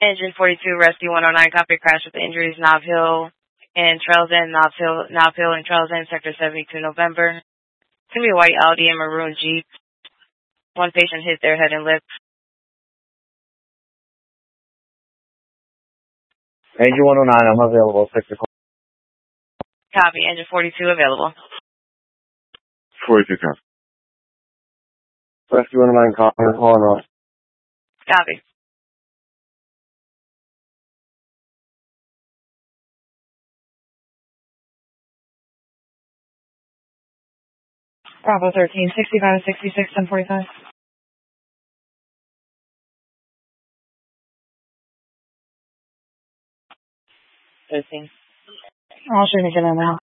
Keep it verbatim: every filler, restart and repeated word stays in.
Engine forty-two, Rescue one oh nine, copy crash with injuries, Nob Hill and Trails End, Nob Hill, Nob Hill and Trails End, Sector seventy-two, November. It's going to be a white Audi and maroon Jeep. One patient hit their head and lip. Engine one oh nine, I'm available, Sector. Copy, engine forty-two available. forty-two, copy. Rescue one oh nine, calling, calling off. Copy. Bravo thirteen, sixty-five, sixty-six, ten forty-five. thirteen. I'll shoot again now.